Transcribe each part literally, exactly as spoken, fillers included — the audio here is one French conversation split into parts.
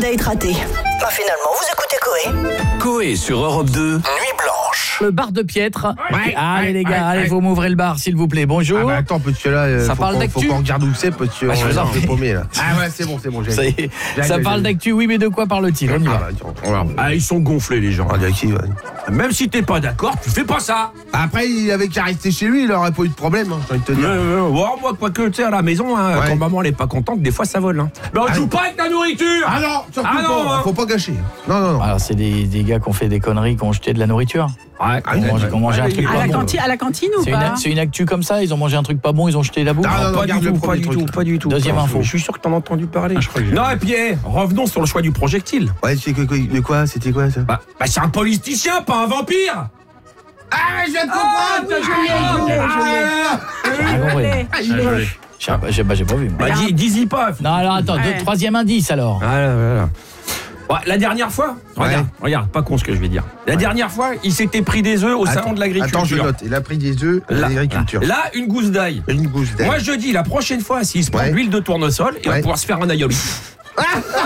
date raté. Bah finalement, vous écoutez Coé. Coé sur Europe deux, Nuit Blanche. Le bar de Piètre. Ouais, allez ouais, les gars, ouais, allez, ouais. vous m'ouvrez le bar s'il vous plaît. Bonjour. Ah bah attends, petit là, euh, Ça faut parle qu'on- d'actu. faut qu'on regarde où c'est, petit. Bah, je vous en prie. paumé là. Ah ouais, c'est bon, c'est bon. j'ai- Ça y est, J'ai- ça j'ai- parle j'ai- d'actu, oui, mais de quoi parle-t-il? On y Ah va. bah, tiens, on va- Ah, ils sont gonflés les gens. on va dire qui, ouais. Même si t'es pas d'accord, tu fais pas ça. Après, il avait qu'à rester chez lui, il aurait pas eu de problème, hein, j'ai envie de te dire. Euh, euh, oh, moi, quoi que tu sais, à la maison, hein, Ouais. quand maman elle est pas contente, des fois ça vole. Hein. Mais on Ah, joue oui. pas avec ta nourriture. Ah non, surtout Ah non, pas, hein. faut pas gâcher. Non, non, non. Alors c'est des, des gars qui ont fait des conneries, qui ont jeté de la nourriture. Ouais, Ils ont mangé, qui ont mangé un ouais, truc ouais, pas À la, bon. cantine, à la cantine ou C'est une, pas c'est une actu comme ça, ils ont mangé un truc pas bon, ils ont jeté la bouffe. Ah, non, non, pas du garde le tout, pas premier du truc, tout, là. pas du tout. Deuxième Je- info. Je suis sûr que t'en as entendu parler. je crois que j'ai- Non, et puis, eh, revenons sur le choix du projectile. Ouais, c'est quoi, quoi, de quoi, c'était quoi ça? Bah, bah c'est un politicien, pas un vampire. Ah, je viens de Ah, comprendre. je l'ai, je l'ai, je l'ai. J'ai pas compris. Ah, il Ah, est- joli. J'ai bah, j'ai- bah, j'ai pas vu. moi. Bah, dis- dis-y pas. Non, alors attends, deux- Ouais. troisième indice alors. Voilà, voilà. Ouais, la dernière fois, regarde, regarde, pas con ce que je vais dire. La dernière fois, il s'était pris des œufs au Attends, salon de l'agriculture. Attends, je note. Il a pris des œufs à Là, l'agriculture. là, une gousse d'ail. Une gousse d'ail. Moi, je dis la prochaine fois, s'il se prend Ouais. de l'huile de tournesol, il va Ouais. pouvoir se faire un aioli. Ah,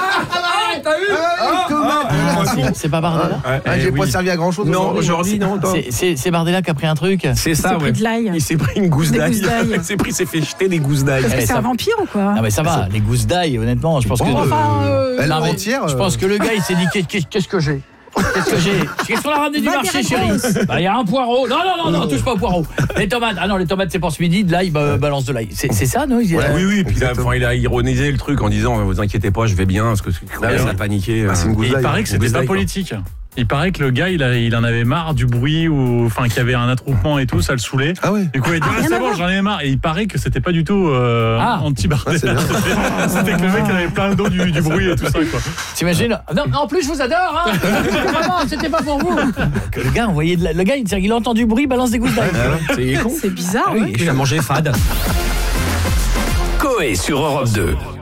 t'as vu Ah, tomate. Ah, c'est- c'est pas Bardella? Ah, j'ai Eh pas oui. servi à grand chose. Non, aujourd'hui, non. toi. C'est- C'est c'est Bardella qui a pris un truc. C'est ça, s'est ouais. pris de l'ail. Il s'est pris une gousse Des d'ail. gousses d'ail. Il s'est pris, s'est fait jeter des gousses d'ail. Parce que Eh, c'est ça- un vampire ou quoi? Ah mais ça va, les gousses d'ail, honnêtement, je pense que... Enfin, euh, Elle Non, mais entière. Je pense que le gars il s'est dit qu'est- qu'est- qu'est-ce que j'ai Qu'est-ce que j'ai Qu'est-ce qu'on a ramené du Va marché, des chérie? réponses. Bah il y a un poireau. Non non non non, touche pas au poireau. Les tomates. Ah non, les tomates c'est pour ce midi, de l'ail, bah, balance de l'ail. C'est c'est ça, non? Il- Ouais. Oui, oui, puis là, Exactement. enfin, il a ironisé le truc en disant, vous inquiétez pas, je vais bien, parce que Ah, ça ouais. a paniqué. Ah, c'est une euh, gousse Et il d'ail. paraît que on c'était vous pas aille, quoi. politique. Il paraît que le gars, il, a, il en avait marre du bruit ou enfin qu'il y avait un attroupement et tout, ça le saoulait. Ah ouais. Du coup, il a dit Ah, ah, rien c'est à bon, voir. j'en ai marre. Et il paraît que c'était pas du tout euh, Ah. anti-Bardella. Ah, c'est bien. C'était- C'était que le mec il avait plein d'eau du, du bruit et tout ça, quoi. T'imagines? Non, en plus je vous adore, hein. Vraiment, c'était pas pour vous. Que le gars, vous voyez, de la- le gars, il, il a entendu bruit, balance des gousses d'ail. C'est con. c'est bizarre, oui. ouais. Il a mangé fade. Coé sur Europe deux.